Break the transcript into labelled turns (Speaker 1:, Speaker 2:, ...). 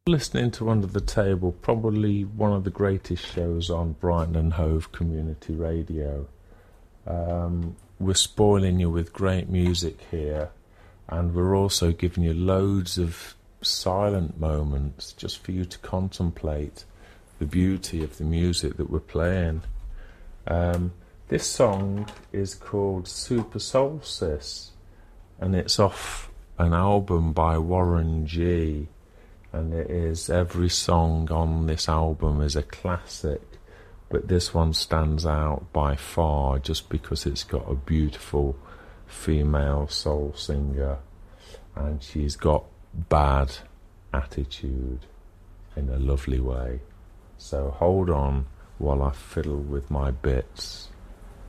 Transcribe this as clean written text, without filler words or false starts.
Speaker 1: Listening to Under the Table, probably one of the greatest shows on Brighton and Hove Community Radio. We're spoiling you with great music here, and we're also giving you loads of silent moments just for you to contemplate the beauty of the music that we're playing. This song is called Super Solstice, and it's off an album by Warren G. And it is, every song on this album is a classic, but this one stands out by far just because it's got a beautiful female soul singer, and she's got bad attitude in a lovely way. So hold on while I fiddle with my bits.